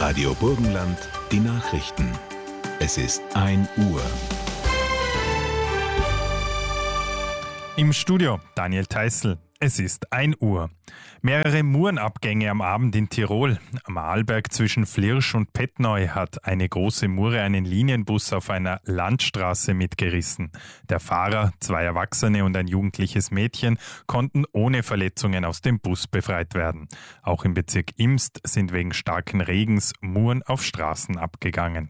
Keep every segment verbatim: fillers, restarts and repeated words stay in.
Radio Burgenland, die Nachrichten. Es ist ein Uhr. Im Studio Daniel Theißl. Es ist ein Uhr. Mehrere Murenabgänge am Abend in Tirol. Am Arlberg zwischen Flirsch und Pettneu hat eine große Mure einen Linienbus auf einer Landstraße mitgerissen. Der Fahrer, zwei Erwachsene und ein jugendliches Mädchen konnten ohne Verletzungen aus dem Bus befreit werden. Auch im Bezirk Imst sind wegen starken Regens Muren auf Straßen abgegangen.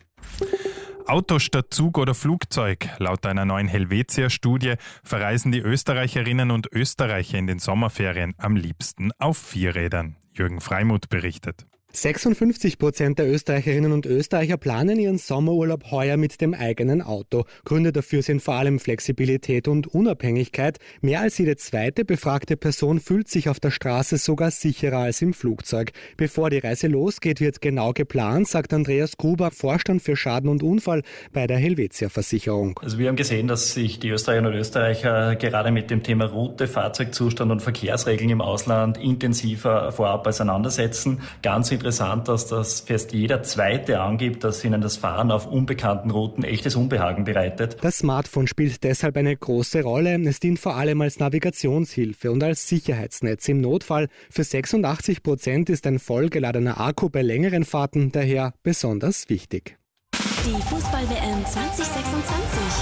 Auto statt Zug oder Flugzeug. Laut einer neuen Helvetia-Studie verreisen die Österreicherinnen und Österreicher in den Sommerferien am liebsten auf Vierrädern. Jürgen Freimuth berichtet. sechsundfünfzig Prozent der Österreicherinnen und Österreicher planen ihren Sommerurlaub heuer mit dem eigenen Auto. Gründe dafür sind vor allem Flexibilität und Unabhängigkeit. Mehr als jede zweite befragte Person fühlt sich auf der Straße sogar sicherer als im Flugzeug. Bevor die Reise losgeht, wird genau geplant, sagt Andreas Gruber, Vorstand für Schaden und Unfall bei der Helvetia-Versicherung. Also wir haben gesehen, dass sich die Österreicherinnen und Österreicher gerade mit dem Thema Route, Fahrzeugzustand und Verkehrsregeln im Ausland intensiver vorab auseinandersetzen. Ganz interessant, dass das fast jeder Zweite angibt, dass ihnen das Fahren auf unbekannten Routen echtes Unbehagen bereitet. Das Smartphone spielt deshalb eine große Rolle. Es dient vor allem als Navigationshilfe und als Sicherheitsnetz im Notfall. Für sechsundachtzig Prozent ist ein vollgeladener Akku bei längeren Fahrten daher besonders wichtig. Die Fußball-W M zwanzig sechsundzwanzig.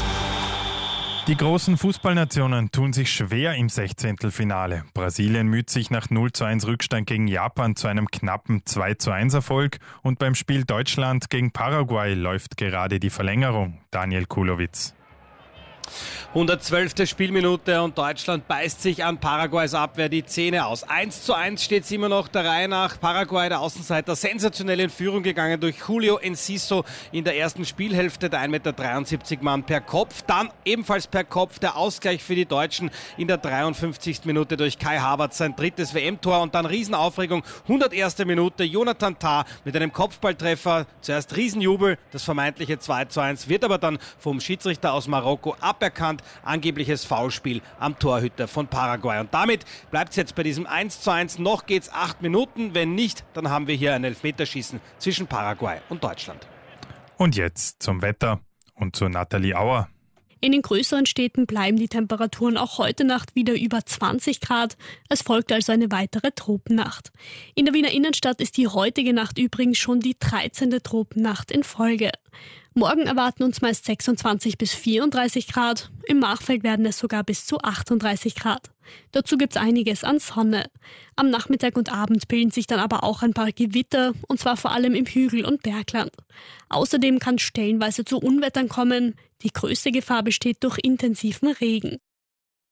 Die großen Fußballnationen tun sich schwer im Sechzehntelfinale. Brasilien müht sich nach null zu eins Rückstand gegen Japan zu einem knappen zwei zu eins Erfolg und beim Spiel Deutschland gegen Paraguay läuft gerade die Verlängerung. Daniel Kulowitz. hundertzwölfte Spielminute und Deutschland beißt sich an Paraguays Abwehr die Zähne aus. eins zu eins steht es immer noch der Reihe nach. Paraguay, der Außenseiter, sensationell in Führung gegangen durch Julio Enciso in der ersten Spielhälfte. Der ein Meter dreiundsiebzig Mann per Kopf. Dann ebenfalls per Kopf der Ausgleich für die Deutschen in der dreiundfünfzigsten Minute durch Kai Havertz, sein drittes W M-Tor. Und dann Riesenaufregung, hunderterste Minute, Jonathan Tah mit einem Kopfballtreffer. Zuerst Riesenjubel, das vermeintliche zwei zu eins wird aber dann vom Schiedsrichter aus Marokko aberkannt. Angebliches Foulspiel am Torhüter von Paraguay. Und damit bleibt es jetzt bei diesem eins zu eins. Noch geht's acht Minuten. Wenn nicht, dann haben wir hier ein Elfmeterschießen zwischen Paraguay und Deutschland. Und jetzt zum Wetter und zu Nathalie Auer. In den größeren Städten bleiben die Temperaturen auch heute Nacht wieder über zwanzig Grad. Es folgt also eine weitere Tropennacht. In der Wiener Innenstadt ist die heutige Nacht übrigens schon die dreizehnte Tropennacht in Folge. Morgen erwarten uns meist sechsundzwanzig bis vierunddreißig Grad. Im Machfeld werden es sogar bis zu achtunddreißig Grad. Dazu gibt's einiges an Sonne. Am Nachmittag und Abend bilden sich dann aber auch ein paar Gewitter, und zwar vor allem im Hügel- und Bergland. Außerdem kann es stellenweise zu Unwettern kommen. Die größte Gefahr besteht durch intensiven Regen.